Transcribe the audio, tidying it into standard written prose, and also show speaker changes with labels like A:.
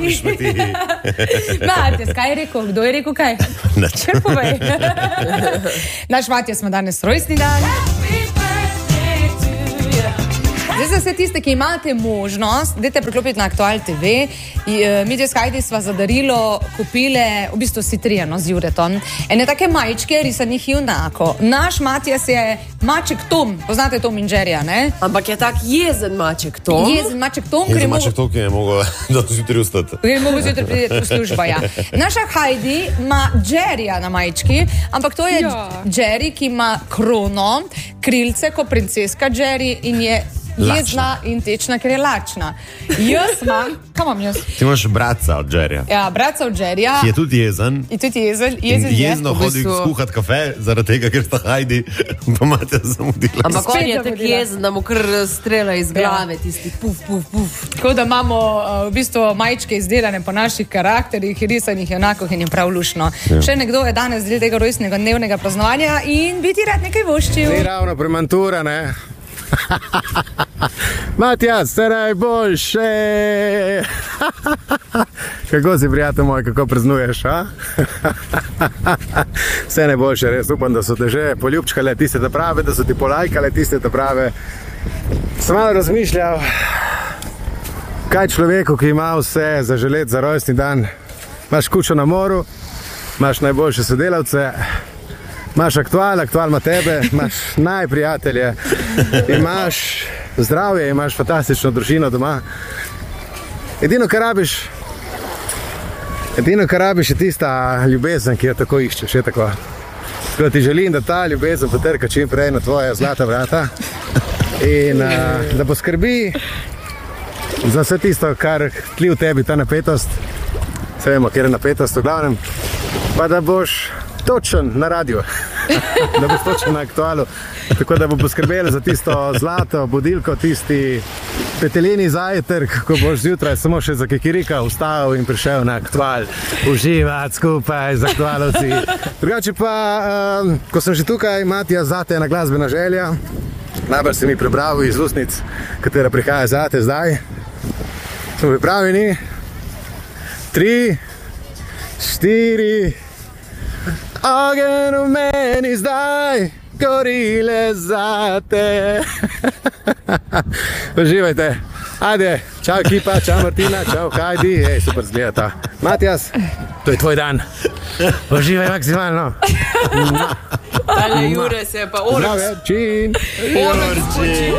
A: mamiš me ti.
B: Matjas, kaj je rekel? Kdo je rekel kaj? Če povej. Naš Matjas ima danes rojstni dan. Zdaj za vse tiste, ki imate možnost, dajte priklopiti na Aktual TV. Mi s Heidi sva za darilo kupile, v bistvu si trije, no, z Juretom, ene take majčke, risanih junako. Naš Matjas je maček Tom, poznate Tom in Jerryja, ne?
C: Ampak je tak jezen maček Tom.
B: Jezen maček Tom, ker je
A: maček Tom, ki je mogel do zjutraj ustati.
B: Je mogel zjutraj priti v službo, ja. Naša Heidi ima Jerryja na majčki, ampak to je Jerry, ki ima krono, krilce, ko princeska Jerry in je jezna in tečna, ker je lačna. Jaz imam, kaj imam jaz?
A: Ti imaš bratca od Jerryja.
B: Ja, bratca od Jerryja.
A: Ki je tudi jezen.
B: In tudi jezen
A: jezno hodi skuhat kafe, zaradi tega, ker sta Heidi pa Matja zamudila.
C: Ampak on je tak jezen, da mu kar strela iz glave, tisti puf.
B: Tako da imamo v bistvu majčke izdelane po naših karakterjih, risanih enako in je prav lušno. Še nekdo je danes del tega rojstnega dnevnega praznovanja in bi ti rad nekaj voščil.
D: Ni ravno premantura, ne? Matjas, vse najboljše. Kako si, prijatelj moj, kako praznuješ, a? Vse najboljše, res upam, da so te že poljubčkale tiste ta prave, da so ti polajkale tiste ta prave. Sem malo razmišljal, kaj človeku, ki ima vse zaželeti za rojstni dan. Imaš kučo na moru, imaš najboljše sodelavce, imaš Aktual ima tebe, imaš najprijatelje, imaš zdravje, imaš fantastično družino doma. Edino, kar rabiš je tista ljubezen, ki jo tako iščeš, je tako. Tako ti želim, da ta ljubezen potrka čim prej na tvoja zlata vrata in da poskrbi za vse tisto, kar tli v tebi ta napetost, se vemo, kjer je napetost v glavnem, pa da boš točen na radiju, da boš točen na Aktualu, tako da bo poskrbela za tisto zlato budilko, tisti petelini zajtrk, ko boš zjutraj samo še za kikirika vstal in prišel na Aktual, uživati skupaj z aktualovci. Drugače pa, ko sem že tukaj, Matija, zate ena glasbena želja, najbolj si mi prebral iz ustnic, katera prihaja zate zdaj. Smo pripravljeni? 3, 4... Ogen v meni zdaj, gorile zate. Uživajte. Ajde, čau ekipa, čau Martina, čau Heidi. Super zgledata. Matjas, to je tvoj dan. Uživaj maksimalno.
C: Tale Jure se je pa
D: Zdrave, čin.